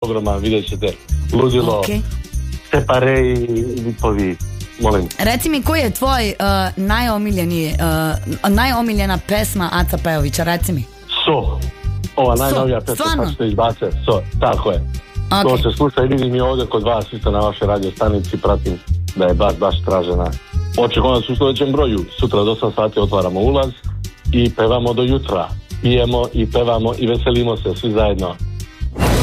ogroman, vidjet ćete, ludilo, Separe i Vipovi, molim. Reci mi, koji je tvoj najomiljena pesma Aca Pejovića, reci mi. Ova najnovija pesma pa što izbace, tako je. To se sluša i vidim i ovdje kod vas, isto na vašoj radio stanici, pratim da je baš tražena. Očekujem u sljedećem broju, sutra do 8 sati otvaramo ulaz i pevamo do jutra. Pijemo i pevamo i veselimo se svi zajedno.